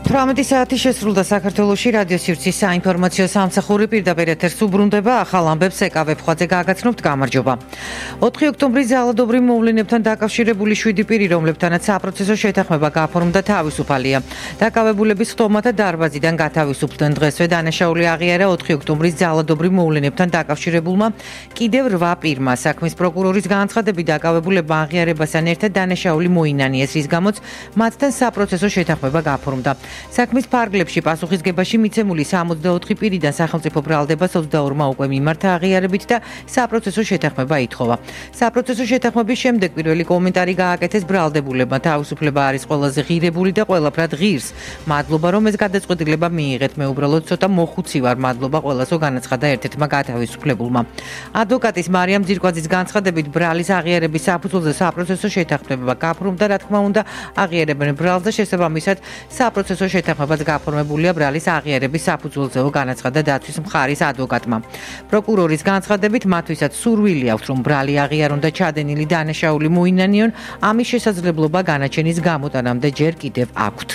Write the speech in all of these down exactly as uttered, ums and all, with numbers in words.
ათმეტი საათი შესრულდა საქართველოში რადიო სივრცის საინფორმაციო სამსახური პირდაპირ ეთერს უბრუნდება ახალ ამბებს ეკავ ხვაძე გაგაცნობთ გამარჯობა. ოთხი ოქტომბრის ძალადობრივ მოვლენებთან დაკავშირებული შვიდი პირი, რომლებთანაც საპროცესო შეთანხმება გაფორმდა, თავისუფალია. დაკავებულების ხტომათა დარბაზიდან გათავისუფლდნენ დღესვე დანაშაული აღიარა ოთხი ოქტომბრის ძალადობრივ მოვლენებთან დაკავშირებულმა კიდევ რვა პირმა. საქმის პროკურორის განცხადებით დაკავებულებმა აღიარებასთან ერთად დანაშაული მოინანიეს, რის გამოც მათთან საპროცესო შეთანხმება გაფორმდა. საქმის ფარგლებში პასუხისგებაში მიცემული სამოცდაოთხი პირიდან სახელმწიფო ბრალდებას ოცდაორმა უკვე მიმართა აღიარებით და საპროცესო შეთანხმება ითხოვა. საპროცესო შეთანხმების შემდეგ პირველი კომენტარი გააკეთეს ბრალდებულებმა. თავისუფლება არის ყველაზე ღირებული და ყველაფრად ღირს. მადლობა, რომ ეს გადაწყვეტილება მიიღეთ. მე უბრალოდ ცოტა მოხუცი ვარ. მადლობა ყველასო, განაცხადა ერთ-ერთმა გათავისუფლებულმა. ადვოკატის მარიამ ძირკვაძის განცხადებით ბრალის აღიარების საფუძველზე საპროცესო შეთანხმება გაფორმდა, რა თქმა უნდა, აღიარებენ ბრალს და შესაბამისად საპროცესო შეთანხმებაც გაფორმებულია ბრალის აღიარების საფუძველზეო, განაცხადა დაცვის მხარის ადვოკატმა. პროკურორის განცხადებით მათთვისაც სურვილი აქვს, რომ ბრალი აღიარონ და ჩადენილი დანაშაული მოინანიონ, ამის შესაძლებლობა განაჩენის გამოტანამდე ჯერ კიდევ აქვთ.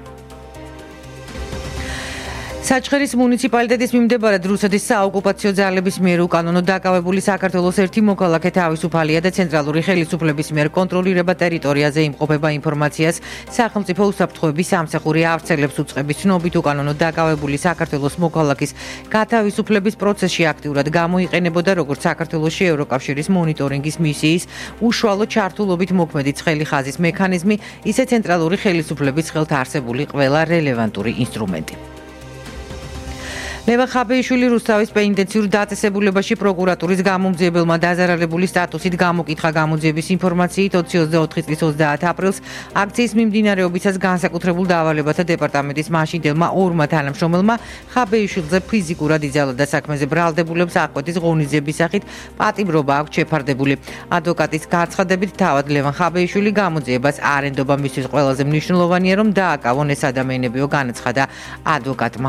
საჩხერის მუნიციპალიტეტის მიმდებარედ რუსეთის საოკუპაციო ძალების მიერ უკანონო დაკავებული საქართველოს ერთი მოქალაქე თავისუფალია და ცენტრალური ხელისუფლების მიერ კონტროლირება ტერიტორიაზე იმყოფება ინფორმაციას სახელმწიფო უსაფრთხოების სამსახური ავრცელებს. უწყების ცნობით უკანონო დაკავებული საქართველოს მოქალაქის გათავისუფლების პროცესში აქტიურად გამოიყენებოდა როგორც საქართველოში ევროკავშირის მონიტორინგის მისიის უშუალო ჩართულობით მოქმედი ცხელი ხაზის მექანიზმი, ისე ცენტრალური ხელისუფლების ხელთ არსებული ყველა რელევანტური ინსტრუმენტი. ლევან ხაბეიშვილი რუსთავის პენიტენციურ დაწესებულებაში პროკურატურის გამომძიებელმა დაზარალებული სტატუსით გამოკითხა. გამოძიების ინფორმაციით ოცი ოცდაოთხი წლის ოცდაათ აპრილს აქციის მიმდინარეობისას განსაკუთრებულ დავალებათა დეპარტამენტის მაშინდელმა ორმა თანამშრომელმა ხაბეიშვილზე ფიზიკურად იძალა და საქმეზე ბრალდებულებს აღკვეთის ღონისძიების სახით პატიმრობა აქვს შეფარდებული. ადვოკატის განცხადებით თავად ლევან ხაბეიშვილი გამოძიებას არ ენდობა. მისთვის ყველაზე მნიშვნელოვანია, რომ დააკავონ ეს ადამიანებიო, განაცხადა ადვოკატმა.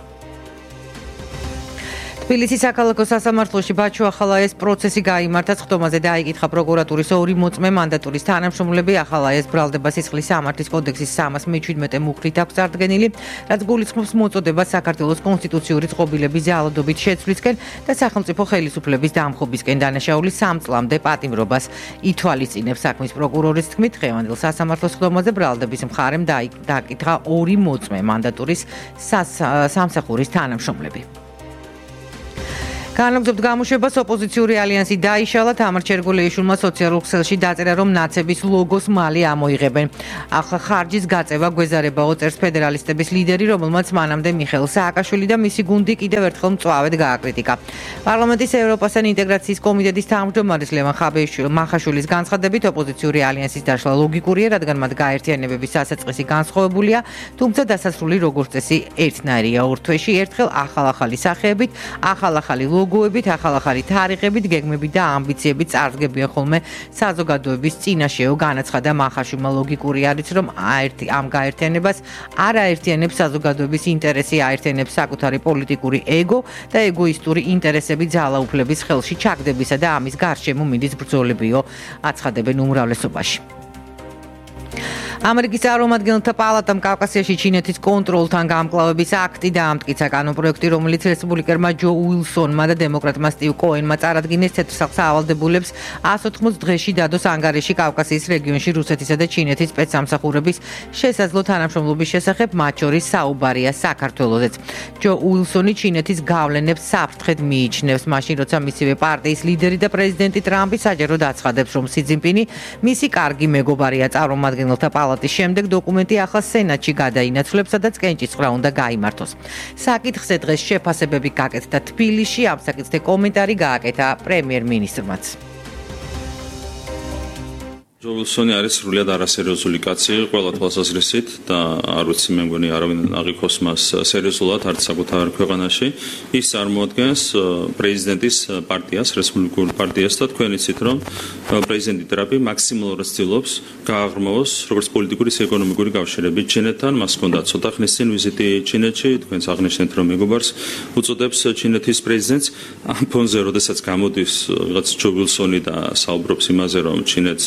თბილისის საქალაქო სასამართლოში ბაჩო ახალაეს პროცესი გაიმართა. ხტომაზე დაიკითხა პროკურატურის ორი მოწმე მანდატურის თანამშრომლები. ახალაეს ბრალდება სისხლის სამართლის კოდექსის სამას მეჩვიდმეტე მუხლით აქვს წარდგენილი, რაც გულისხმობს მოწოდებას საქართველოს კონსტიტუციური წყობილების ძალადობით შეცვლისკენ და სახელმწიფო ხელისუფლების დამხობისკენ. დანაშაული სამ წლამდე პატიმრობას ითვალისწინებს. საქმის პროკურორის თქმით, დღევანდელ სასამართლოს ხტომაზე ბრალდების მხარემ დააკითხა ორი მოწმე მანდატურის სამსახურის თანამშრომლები. განაგრძობთ გამოშვებას ოპოზიციური ალიანსი დაიშალა. თამარ ჩერგოლეიშვილმა სოციალურ ქსელში დაწერა, რომ ნაცების ლოგოს მალე ამოიღებენ. ახლა ხარჯის გაწევა გვეზარებაო, წერს ფედერალისტების ლიდერი, რომელმაც მანამდე მიხეილ სააკაშვილი და მისი გუნდი კიდევ ერთხელ მწვავედ გააკრიტიკა. პარლამენტის ევროპასთან ინტეგრაციის კომიტეტის თავმჯდომარის ლევან ხაბეიშვილის განცხადებით ოპოზიციური ალიანსის დაშლა ლოგიკურია, რადგან მათ გაერთიანებების სასაწყისი განსხვავებულია, თუმცა დასასრული როგორც წესი ერთნაირია. ორ თვეში ერთხელ ახალ-ახალი სახეებით, ახალ-ახალი ლოგოებით, ახალ-ახალი თარიღებით, გეგმებით და ამბიციებით წარსდგებიან ხოლმე საზოგადოების წინაშეო, განაცხადა მახაშვილმა. ლოგიკური არის, რომ ამ გაერთიანებას არ აერთიანებს საზოგადოების ინტერესი, აერთიანებს საკუთარი პოლიტიკური ეგო და ეგოისტური ინტერესები ძალაუფლების ხელში ჩაგდებისა და ამის გარშემო მიდის ბრძოლებიო, აცხადებენ უმრავლესობაში. ამერიკის წარმომადგენელთა პალატამ კავკასიაში ჩინეთის კონტროლთან გამკლავების აქტი დაამტკიცა. კანონპროექტი, რომელიც რესპუბლიკერმა ჯო უილსონმა და დემოკრატმა სტივ კოენმა წარადგინეს, თეთრსახს ავალდებულებს ასი ოთხმოც დღეში დადოს ანგარიში კავკასიის რეგიონში რუსეთისა და ჩინეთის სპეცსამსახურების შესაძლო თანამშრომლობის შესახებ, მათ შორის საუბარია საქართველოზეც. ჯო უილსონი ჩინეთის გავლენებს საფრთხედ მიიჩნევს, მაშინ როცა მისივე პარტიის ლიდერი და პრეზიდენტი ტრამპი საჯაროდ აცხადებს, რომ სი ძინპინი მისი კარგი მეგობარია. წარმომადგენელთა პალატის შემდეგ დოკუმენტი ახლა სენატში გადაინაცვლებს, სადაც კენჭისყრა უნდა გაიმართოს. საკითხზე დღეს შეფასებები გაკეთდა თბილისში, ამ საკითხზე კომენტარი გააკეთა პრემიერ-მინისტრმაც. ჯო უილსონი არის სრულიად არასერიოზული კაცი ყველა თვალსაზრისით და არ ვიცი, მე მგონი არავინ აღიქოს მას სერიოზულად არც საკუთარ ქვეყანაში. ის წარმოადგენს პრეზიდენტის პარტიას, რესპუბლიკურ პარტიას და თქვენ იცით, რომ პრეზიდენტი ტრამპი მაქსიმალურად ცდილობს გააღრმავოს როგორც პოლიტიკური, ისე ეკონომიკური კავშირები ჩინეთთან. მას ჰქონდა ცოტა ხნის წინ ვიზიტი ჩინეთში, თქვენც აღნიშნეთ, რომ მეგობარს უწოდებს ჩინეთის პრეზიდენტს. ამ ფონზე, როდესაც გამოდის რაღაც ჯო უილსონი და საუბრობს იმაზე, რომ ჩინეთს აქვს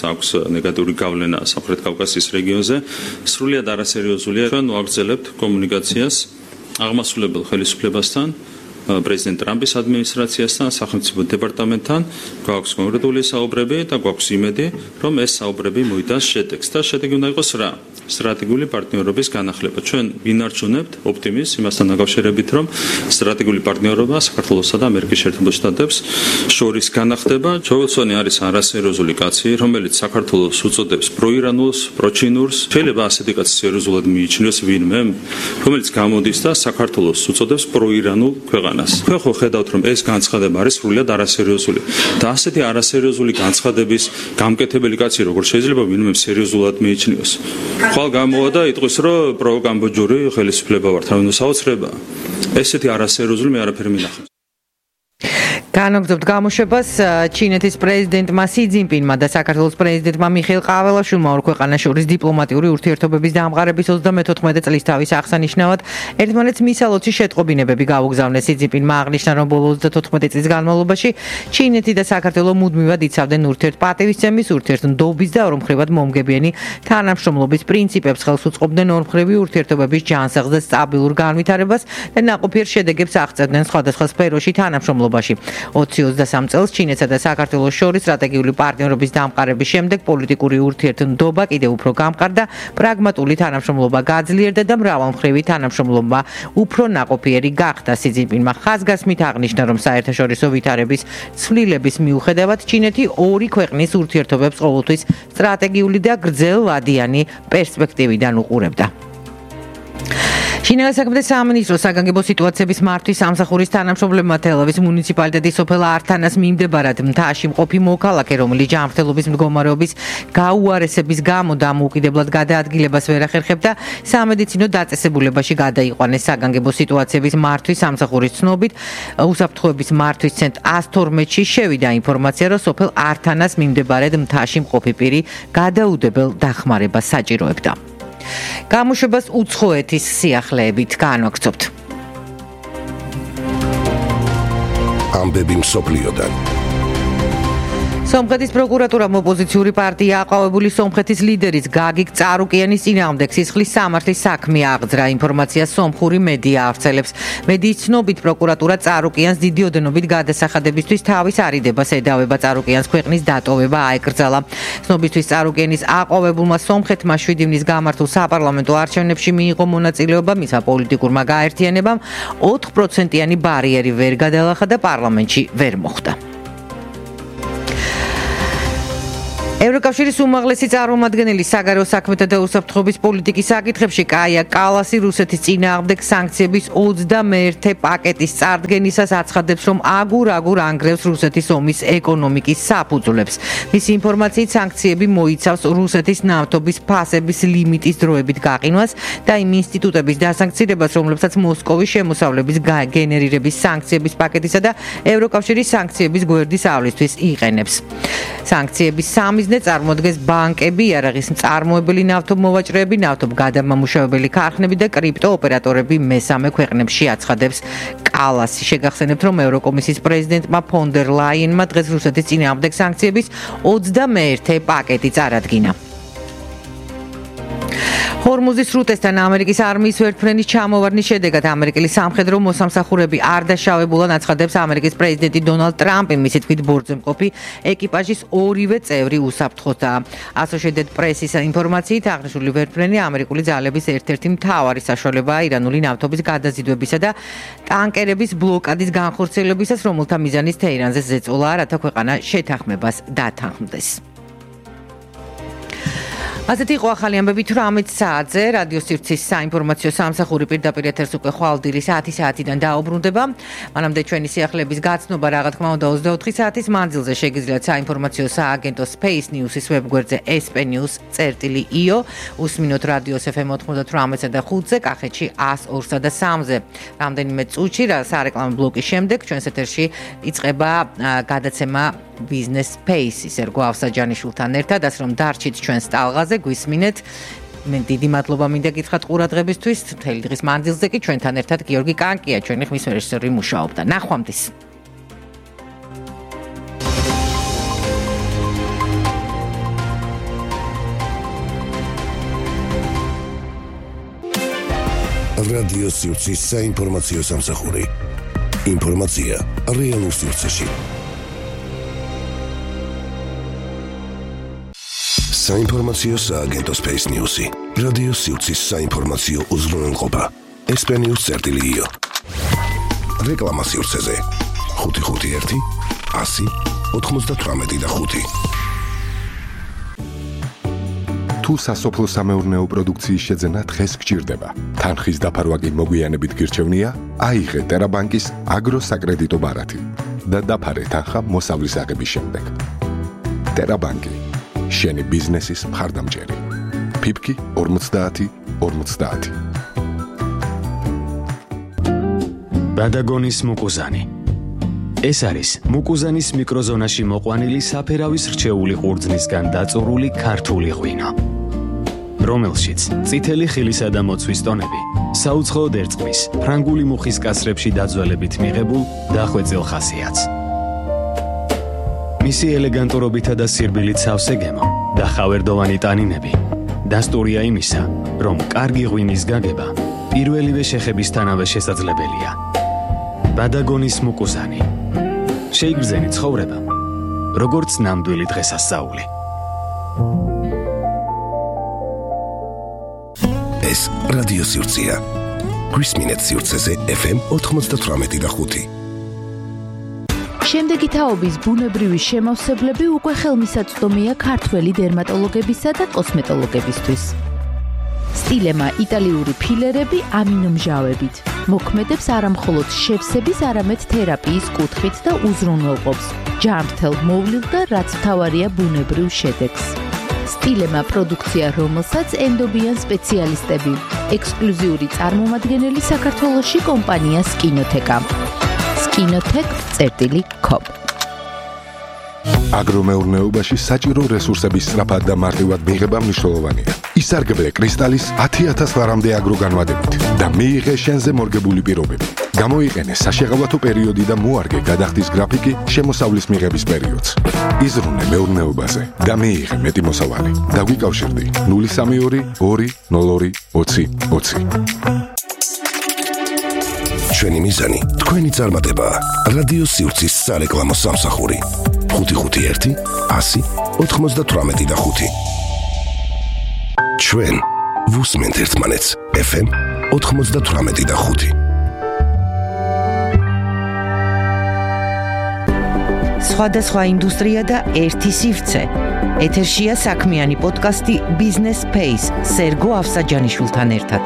ნეგატიური გავლენა სამხრეთ კავკასიის რეგიონზე. სრულიად არასერიოზულია. ჩვენ ვაგრძელებთ კომუნიკაციას აღმასრულებელ ხელისუფლებასთან, პრეზიდენტ ტრამპის ადმინისტრაციასთან, სახელმწიფო დეპარტამენტთან, გვაქვს კონკრეტული საუბრები და გვაქვს იმედი, რომ ეს საუბრები მოიტანს შედეგს და შედეგი უნდა იყოს რა? სტრატეგიული პარტნიორობის განახლება. ჩვენ ვინარჩუნებთ ოპტიმიზმს იმასთან დაკავშირებით, რომ სტრატეგიული პარტნიორობა საქართველოსა და ამერიკის შეერთებულ შტატებს შორის განახდება. ჯოველსონი არის არასერიოზული კაცი, რომელიც საქართველოს უწოდებს პროირანულს, პროჩინურს. შეიძლება ასეთი კაცი სერიოზულად მიიჩნიოს ვინმე, რომელიც გამოდის და საქართველოს უწოდებს პროირანულ ქვეყანას. ჩვენ ხო ხედავთ, რომ ეს განცხადება არის სრულიად არასერიოზული და ასეთი არასერიოზული განცხადების გამკეთებელი კაცი როგორ შეიძლება ვინმე სერიოზულად მიიჩნიოს. ხვალ გამოვა და იტყვის, რომ პროკამბოჯური ხელისუფლება ვართ, რა უნდა საოცრება. ესეთი არასერიოზული მე არაფერი მინახავს. განაგრძობთ გამოშვებას ჩინეთის პრეზიდენტმა სი ძინპინმა და საქართველოს პრეზიდენტმა მიხეილ ყაველაშვილმა ორ ქვეყანას შორის დიპლომატიური ურთიერთობების დამყარების ოცდამეთოთხმეტე წლის თავის აღსანიშნავად ერთმანეთს მისალოცი შეტყობინებები გაუგზავნეს. სი ძინპინმა აღნიშნა, რომ ბოლო ოცდათოთხმეტი წლის განმავლობაში ჩინეთი და საქართველო მუდმივად იცავდნენ ურთიერთპატივისცემის, ურთიერთნდობის და ორმხრივად მომგებიანი თანამშრომლობის პრინციპებს, ხელს უწყობდნენ ორმხრივი ურთიერთობების ჯანსაღს და სტაბილურ განვითარებას და ნაყოფიერ შედეგებს აღწევდნენ სხვადასხვა სფეროში თანამშრომლობაში. ოცი ოცდასამ წელს ჩინეთსა და საქართველოს შორის სტრატეგიული პარტნიორობის დამყარების შემდეგ პოლიტიკური ურთიერთნდობა კიდევ უფრო გამყარდა, პრაგმატული თანამშრომლობა გაძლიერდა და მრავალმხრივი თანამშრომლობა უფრო ნაყოფიერი გახდა. სი ძინპინმა ხაზგასმით აღნიშნა, რომ საერთაშორისო ვითარების ცვლილების მიუხედავად ჩინეთი ორი ქვეყნის ურთიერთობებს ყოველთვის სტრატეგიული და გრძელვადიანი პერსპექტივიდან უყურებდა. ჩინეთის საქმეთა სამინისტროს საგანგებო სიტუაციების მართვის სამსახურის თანამშრომლებმა თელავის მუნიციპალიტეტის სოფელ ართანას მიმდებარად მთაში მყოფი მოქალაქე, რომელიც ჯანმრთელობის მდგომარეობის გაუარესების გამო დამოუკიდებლად გადაადგილებას ვერ ახერხებდა, სამედიცინო დაწესებულებაში გადაიყვანეს. საგანგებო სიტუაციების მართვის სამსახურის ცნობით, უსაფრთხოების მართვის ცენტრ ათორმეტში შევიდა ინფორმაცია, რომ სოფელ ართანას მიმდებარედ მთაში მყოფი პირი გადაუდებელ დახმარებას საჭიროებდა. გამოშვებას უცხოეთის სიახლეებით განვაგრძობთ. ამბები მსოფლიოდან. სომხეთის პროკურატურამ ოპოზიციური პარტია აყვავებული სომხეთის ლიდერის გაგիկ წარუკიანის წინააღმდეგ სისხლის სამართლის საქმე აღძრა. ინფორმაციას სომხური მედია ავრცელებს. მედიის ცნობით პროკურატურა წარუკიანს დიდი ოდენობით გადასახადებისთვის თავის არიდებას ედავება. წარუკიანს ქვეყნის დატოვება აეკრძალა. ცნობისთვის წარუკიანის აყვავებულმა სომხეთმა შვიდი ივნის გამართულ საპარლამენტო არჩევნებში მიიღო მონაწილეობა, მისმა პოლიტიკურმა გაერთიანებამ ოთხ პროცენტიანი ბარიერი ვერ გადალახა და პარლამენტში ვერ მოხვდა. ევროკავშირის უმაღლესი წარმომადგენელი საგარეო საქმეთა და უსაფრთხოების პოლიტიკის საკითხებში კაია კალასი რუსეთის წინააღმდეგ სანქციების ოცდამეერთე პაკეტის წარდგენისას აცხადებს, რომ აგურ-აგურ ანგრევს რუსეთის ომის ეკონომიკის საფუძვლებს. მისი ინფორმაციით, სანქციები მოიცავს რუსეთის ნავთობის ფასების ლიმიტის დროებით გაყინვას და იმ ინსტიტუტების დასანქცირებას, რომლებსაც მოსკოვის შემოსავლების გენერირების სანქციების პაკეტისა და ევროკავშირის სანქციების გვერდისავლისთვის იყენებს. სანქციების სამიზნე წარმოადგენს ბანკები, იარაღის მწარმოებელი ნავთობმოვაჭრეები, ნავთობგადამამუშავებელი ქარხნები და კრიპტო ოპერატორები მესამე ქვეყნებში, აცხადებს კალასი. შეგახსენებთ, რომ ევროკომისიის პრეზიდენტმა ფონ დერ ლაიენმა დღეს რუსეთის წინააღმდეგ სანქციების ოცდამეერთე პაკეტი წარადგინა. ჰორმუზის სრუტესთან ამერიკის არმიის ვერტმფრენის ჩამოვარდნის შედეგად ამერიკელი სამხედრო მოსამსახურები არ დაშავებულან, აცხადებს ამერიკის პრეზიდენტი დონალდ ტრამპი. მისი თქმით, ბორტზე მყოფი ეკიპაჟის ორივე წევრი უსაფრთხოდაა. Associated Press-ის ინფორმაციით, აღნიშნული ვერტმფრენი ამერიკული ძალების ერთ-ერთი მთავარი საშუალებაა ირანული ნავთობის გადაზიდვებისა და ტანკერების ბლოკადის განხორციელებისას, რომელთა მიზანიც თეირანზე ზეწოლაა, რათა ქვეყანა შეთანხმებას დათანხმდეს. ასეთი იყო ახალი ამბები თვრამეტ საათზე რადიო სივრცის საინფორმაციო სამსახური პირდაპირ ეთერს უკვე ხვალდირის ათი საათიდან დაუბრუნდება. მანამდე ჩვენი სიახლეების გაცნობა რა თქმა უნდა ოცდაოთხი საათის მანძილზე შეგიძლიათ საინფორმაციო სააგენტო Space News-ის ვებგვერდზე es pe news წერტილი io უსმინოთ რადიოს ეფ ემ ოცდათვრამეტსა და ხუთზე, კახეთში ას ორსა და სამზე. რამდენიმე წუთში რა სარეკლამო ბლოკის შემდეგ ჩვენს ეთერში იწყება გადაცემა Business Space-ის ერგო ავსაჯანიშვილთან ერთად, ასე რომ დარჩით ჩვენს ტალღაზე, გვისმინეთ. მე დიდი მადლობა მინდა გითხრათ ყურადღებისთვის. მთელი დღის მანძილზე კი ჩვენთან ერთად გიორგი კანკია, ჩვენი ხმის რეჟისორი მუშაობდა. ნახვამდის. რადიო სივრცის საინფორმაციო სამსახური. ინფორმაცია რეალურ სივრცეში. საინფორმაციო სააგენტო Space News-ი. რადიო სივრცის საინფორმაციო უზრუნველყოფა. ესპენიურ წერტილიო. რეკლამა სივრცეზე. ხუთი ხუთი ერთი ასი ოთხმოცდათვრამეტი და ხუთი. თუ სასოფლო სამეურნეო პროდუქციის შეძენა დღეს გჭირდება. თანხის დაფარვა კი მოგვიანებით გირჩევნია, აიღე ტერაბანკის აგროსაკრედიტო ბარათი და დაფარე თანხა მოსავლის აღების შემდეგ. ტერაბანკი, შენი ბიზნესის მხარდამჭერი. ფიფკი ორმოცდაათი ორმოცდაათი. ბადაგონის მუკუზანი. ეს არის მუკუზანის მიკროზონაში მოყვანილი საფერავის რჩეული ყურძნისგან დაწურული ქართული ღვინო, რომელშიც წითელი ხილისა და მოცვის ტონები საუცხოოდ ერწყმის ფრანგული მუხის კასრებში დაძველებით მიღებულ დახვეწილ ხასიათს. მისი ელეგანტურობითა და სირბილით სავსე გემო და ხავერდოვანი ტანინები დასტურია იმისა, რომ კარგი ღვინის გაგება პირველივე შეხებისთანავე შესაძლებელია. ბადაგონის მუკუზანი. შეიგრძენი ცხოვრება, როგორც ნამდვილი დღესასწაული. ეს რადიო სივრცეა. გვისმინეთ სივრცეზე ეფ ემ ოთხმოცდათვრამეტი და ხუთი. შემდეგი თაობის ბუნებრივი შემავსებლები უკვე ხელმისაწვდომია ქართველი დერმატოლოგებისა და კოსმეტოლოგებისთვის. სტილემა იტალიური ფილერები ამინომჟავებით მოქმედებს არამხოლოდ შევსების, არამედ თერაპიის კუთხით და უზრუნველყოფს ჯანმრთელ მოვლილ და რაც მთავარია ბუნებრივ შედეგს. სტილემა პროდუქცია, რომელსაც ენდობიან სპეციალისტები, ექსკლუზიური წარმომადგენელი საქართველოში კომპანია სკინოთეკა. სკინოთეკ წერტილი კომ. აგრომეურნეობაში საჭირო რესურსების სწრაფად და მარტივად მიღება მნიშვნელოვანია. ისარგებლე კრისტალის ათი ათას ლარამდე აგროგანვადებით და მიიღე შენზე მორგებული პირობები. გამოიყენე საშეღავათო პერიოდი და მოარგე გადახდის გრაფიკი შემოსავლის მიღების პერიოდს. იზრუნე მეურნეობაზე და მიიღე მეტი მოსავალი. დაგვიკავშირდი ნული სამი ორი ორი ნულ ორი ოცი ოცი. ჩვენი მიზანი თქვენი წარმატებაა. რადიო სივრცის სარეკლამო სამსახური. ხუთი ხუთი ერთი ასი ოთხმოცდათვრამეტი და ხუთი. ჩვენ ვუსმენთ ერთმანეთს ეფ ემ ოთხმოცდათვრამეტი და ხუთი. სხვადასხვა ინდუსტრია და ერთი სივრცე. ეთერშია საქმიანი პოდკასტი Business Space სერგო ავსაჯანიშვილთან ერთად.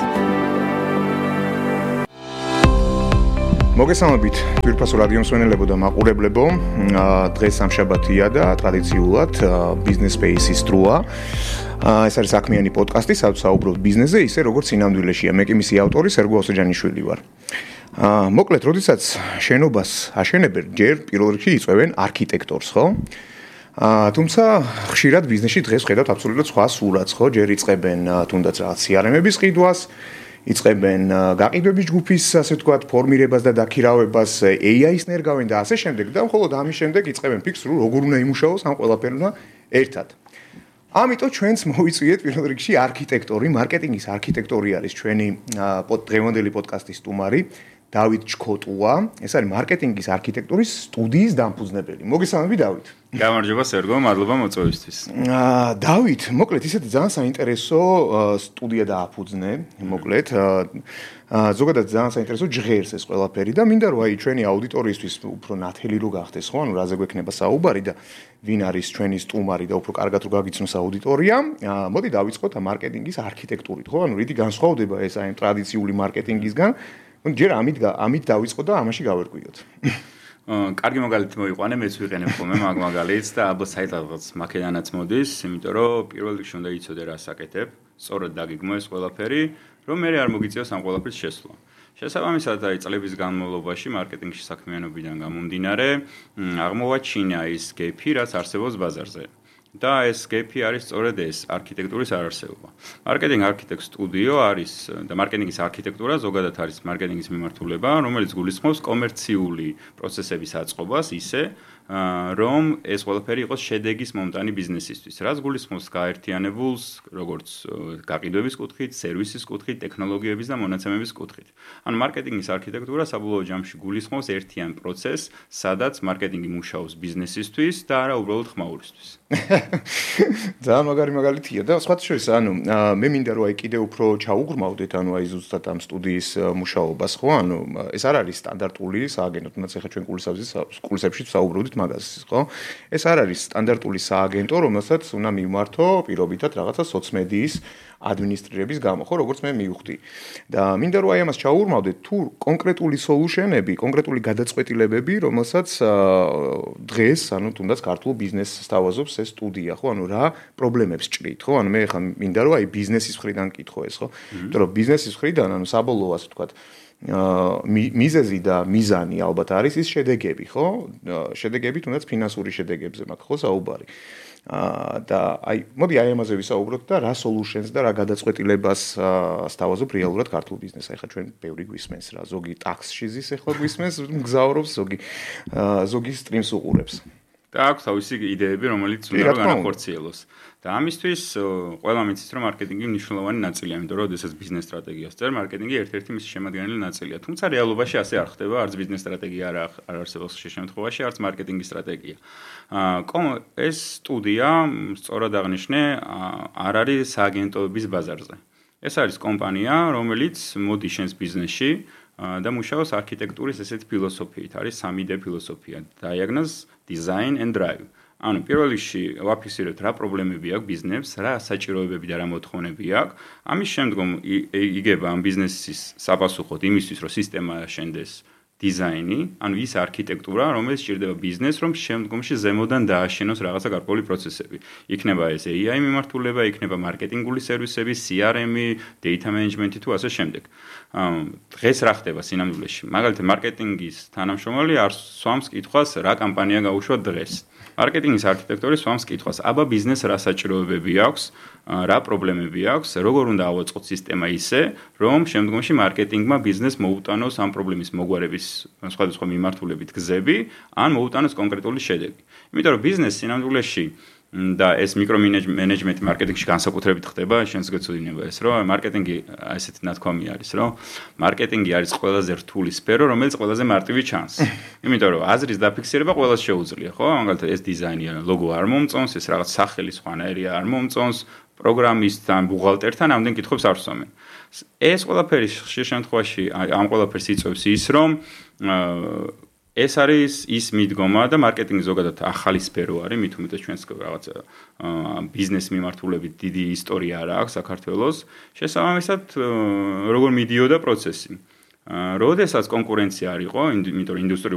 მოგესალმებით, თვითფასო რადიო მსმენელებო და მაყურებლებო. დღეს სამშაბათია და ტრადიციულად Business Space-ის დროა. ეს არის საქმიანი პოდკასტი, სადაც საუბრობთ ბიზნესზე, ისე როგორც სინამდვილეშია. მე კი მისი ავტორი სერგო ავსაჯანიშვილი ვარ. მოკლედ, როდესაც შენობას აშენებენ, ჯერ პირველ რიგში იწვევენ არქიტექტორს, ხო? თუმცა ხშირად ბიზნესში დღეს ხედავთ აბსოლუტურად სხვა სურათს, ხო? ჯერ იწყებენ თუნდაც რაღაც სი არ ემების ყიდვას, იწყებენ გაყიდვების ჯგუფის, ასე ვთქვათ, ფორმირებას და დაქირავებას, ეი აის ნერგავენ და ასე შემდეგ და მხოლოდ ამის შემდეგ იწყებენ ფიქრს, რომ როგორ უნდა იმუშაოს ამ ყველაფერმა ერთად. ამიტომ ჩვენც მოვიწვიეთ პირველ რიგში არქიტექტორი, მარკეტინგის არქიტექტორი არის ჩვენი დღევანდელი პოდკასტის სტუმარი, დავით ჩქოტუა. ეს არის მარკეტინგის არქიტექტურის სტუდიის დამფუძნებელი. მოგესალმებით, დავით. გამარჯობა სერგო, მადლობა მოწვევისთვის. აა დავით, მოკლედ ისეთი ძალიან საინტერესო სტუდია დააფუძნე, მოკლედ აა ზოგადად ძალიან საინტერესო ჟღერს ეს ყველაფერი და მინდა რომ აი ჩვენი აუდიტორიისთვის უფრო ნათელი რო გახდეს, ხო? ანუ რაზე გვექნება საუბარი და ვინ არის ჩვენი სტუმარი და უფრო კარგად რო გაგიცნოს აუდიტორია. მოდი დავიწყოთ ამ მარკეტინგის არქიტექტურით, ხო? ანუ რითი განსხვავდება ეს აი ტრადიციული მარკეტინგისგან? ჯერ ამით ამით დავიწყოთ და ამაში გავერკვიოთ. კარგი მაგალითი მოიყვანე, მეც ვიყენებ ხოლმე მაგ მაგალითს და ალბათ საერთოდ მაქედანაც მოდის, იმიტომ რომ პირველ რიგში უნდა იცოდე რა საკეთებ, სწორად დაგიგმო ეს ყველაფერი, რომ მე არ მოგიწევს ამ ყველაფრის შესვლა. შესაბამისად, აი წლების განმავლობაში მარკეტინგში საქმიანობიდან გამომდინარე, აღმოვაჩინა ის გეფი, რაც არსებობს ბაზარზე. და ეს გეფი არის სწორედ ეს არქიტექტურის არარსებობა. მარკეტინგ არქიტექტ სტუდიო არის და მარკეტინგის არქიტექტურა ზოგადად არის მარკეტინგის მიმართულება, რომელიც გულისხმობს კომერციული პროცესების აწყობას ისე, რომ ეს ყველაფერი იყოს შედეგის მომტანი ბიზნესისთვის. რაც გულისხმობს გაერთიანებულს, როგორც გაყიდვების კუთხით, სერვისის კუთხით, ტექნოლოგიების და მონაცემების კუთხით. ანუ მარკეტინგის არქიტექტურა საბოლოო ჯამში გულისხმობს ერთიან პროცესს, სადაც მარკეტინგი მუშაობს ბიზნესისთვის და არა უბრალოდ ხმაურისთვის. ძალიან მაგარი მაგალითია და სხვა შორის, ანუ მე მინდა რომ აი კიდე უფრო ჩაუგრმავდეთ, ანუ აი ზუსტად ამ სტუდიის მუშაობას, ხო? ანუ ეს არ არის სტანდარტული სააგენტო, თუნდაც ახლა ჩვენ კურსებში საუბრობდით მაგას, ხო? ეს არ არის სტანდარტული სააგენტო, რომელსაც უნდა მიმართო პირობითად რაღაცა სოციმედიის ადმინისტრირების გამო, ხო, როგორც მე მივხვდი. და მინდა რომ აი ამას ჩაურმავდეთ თუ კონკრეტული სოლუშენები, კონკრეტული გადაწყვეტილებები, რომელსაც დღეს, ანუ თუნდაც ქართულ ბიზნესს სთავაზობს ეს სტუდია, ხო, ანუ რა პრობლემებს ჭრით, ხო? ანუ მე ხა მინდა რომ აი ბიზნესის მხრიდან კითხო ეს, ხო? იმიტომ რომ ბიზნესის მხრიდან, ანუ საბოლოო ასე ვთქვათ, მიზეზი და მიზანი ალბათ არის ის შედეგები, ხო? შედეგები თუნდაც ფინანსური შედეგებზე მაქვს, ხო, საუბარი. და აი მოდი აი ამაზე ვისაუბროთ და რა solutions და რა გადაწყვეტილებას სთავაზობ რეალურად ქართულ ბიზნესს. აი ხა ჩვენ ბევრი გვისმენს რა, ზოგი ტაქსში ზის ახლა გვისმენს, მგზავრობს, ზოგი ზოგი სტრიმს უყურებს. და აქვს თავისი იდეები, რომელიც უნდა განახორციელოს. და ამისთვის ყველა მიცის რომ მარკეტინგი მნიშვნელოვანი ნაწილია, იმიტომ რომ შესაძ ბიზნეს სტრატეგიას წერ მარკეტინგი ერთ-ერთი მისი შემადგენელი ნაწილია. თუმცა რეალობაში ასე არ ხდება, არც ბიზნეს სტრატეგია არ არ არსებობს ხშირ შემთხვევაში, არც მარკეტინგის სტრატეგია. ეს სტუდია სწორად აღნიშნე არ არის სააგენტოების ბაზარზე. ეს არის კომპანია, რომელიც მოდის შენს ბიზნესში და მუშაობს არქიტექტურის ესეთ ფილოსოფიით. არის სამი დე ფილოსოფია: diagnose, design and drive. ანუ პირველ რიგში ვაფიქსირებთ რა პრობლემები აქვს ბიზნესს, რა საჭიროებები და რა მოთხოვნები აქვს. ამის შემდგომ იგება ამ ბიზნესის საპასუხოდ იმისთვის, რომ სისტემა აშენდეს დიზაინი, ანუ ის არქიტექტურა, რომელიც სჭირდება ბიზნესს, რომ შემდგომში ზემოდან დააშენოს რაღაცა გარკვეული პროცესები. იქნება ეს ეი აი მიმართულება, იქნება მარკეტინგული სერვისები, სი არ ემი, data management-ი თუ ასე შემდეგ. დღეს რა ხდება სინამდვილეში? მაგალითად, მარკეტინგის თანამშრომელი არ სვამს კითხვას, რა კამპანია გაუშვა დღეს. მარკეტინგის არქიტექტორი სვამს კითხვას, აბა ბიზნესს რა საჭიროებები აქვს, რა პრობლემები აქვს, როგორ უნდა ავაწყოთ სისტემა ისე, რომ შემდგომში მარკეტინგმა ბიზნესს მოუტანოს ამ პრობლემის მოგვარების სხვადასხვა მიმართულებით გზები, ან მოუტანოს კონკრეტული შედეგი. იმიტომ რომ ბიზნესი სინამდვილეში და ეს მიკრომენეჯმენტი მარკეტინგში განსაკუთრებით ხდება, შენს გეცოდინება ეს, რომ მარკეტინგი ესეთი ნათქვამი არის, რომ მარკეტინგი არის ყველაზე რთული სფერო, რომელიც ყველაზე მარტივი ჩანს. იმიტომ რომ აზრის დაფიქსირება ყველას შეუძლია, ხო? მაგალითად ეს დიზაინი, ლოგო არ მომწონს, ეს რაღაც სახელი სხვანაირია არ მომწონს, პროგრამისტთან, ბუღალტერთან ამდენ კითხვებს არ ვსვამენ. ეს ყველაფერი ხშირ შემთხვევაში ამ ყველაფერს იწვევს ის, რომ ეს არის ის მიდგომა და მარკეტინგი ზოგადად ახალი სფერო არის, მით უმეტეს ჩვენს რაღაც ბიზნეს მიმართულებით დიდი ისტორია არ აქვს საქართველოს. შესაბამისად, როგორ მიდიოდა პროცესი. როდესაც კონკურენცია არ იყო, იმიტომ რომ ინდუსტრიული